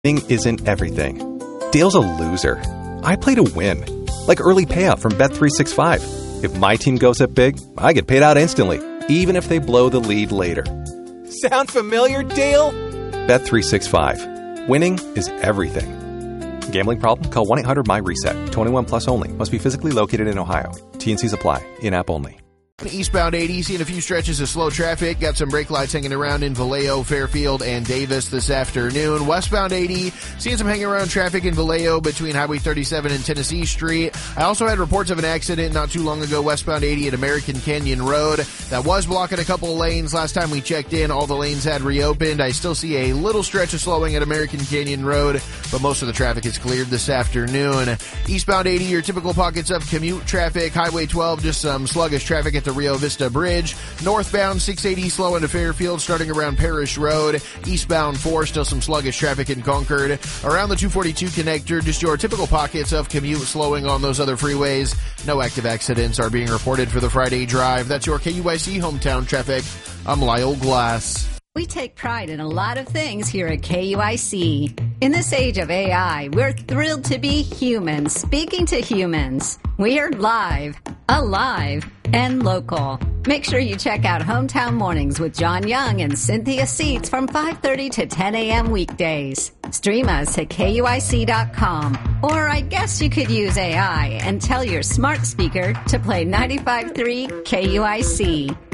Winning isn't everything. Dale's a loser. I play to win. Like early payout from Bet365. If my team goes up big, I get paid out instantly, even if they blow the lead later. Sound familiar, Dale? Bet365. Winning is everything. Gambling problem? Call 1-800-MY-RESET. 21 plus only. Must be physically located in Ohio. T&Cs apply. In-app only. Eastbound 80, seeing a few stretches of slow traffic. Got some brake lights hanging around in Vallejo, Fairfield, and Davis this afternoon. Westbound 80, seeing some hanging around traffic in Vallejo between Highway 37 and Tennessee Street. I also had reports of an accident not too long ago, westbound 80 at American Canyon Road. That was blocking a couple of lanes. Last time we checked in, all the lanes had reopened. I still see a little stretch of slowing at American Canyon Road, but most of the traffic is cleared this afternoon. Eastbound 80, your typical pockets of commute traffic. Highway 12, just some sluggish traffic at the Rio Vista Bridge. Northbound 680 slow into Fairfield starting around Parish Road. Eastbound 4 still some sluggish traffic in Concord. Around the 242 connector, just your typical pockets of commute slowing on those other freeways. No active accidents are being reported for the Friday drive. That's your KUIC hometown traffic. I'm Lyle Glass. We take pride in a lot of things here at KUIC. In this age of AI, we're thrilled to be humans speaking to humans. We are live, alive, and local. Make sure you check out Hometown Mornings with John Young and Cynthia Seats from 5:30 to 10 a.m. weekdays. Stream us at KUIC.com. Or I guess you could use AI and tell your smart speaker to play 95.3 KUIC.